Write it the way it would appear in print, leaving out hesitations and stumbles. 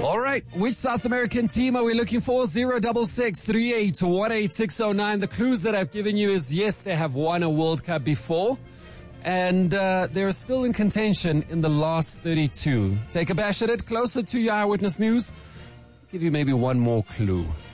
All right, which South American team are we looking for? 0663818 The clues that I've given you is yes, they have won a World Cup before. And they're still in contention in the last 32. Take a bash at it, closer to your Eyewitness News. Give you maybe one more clue.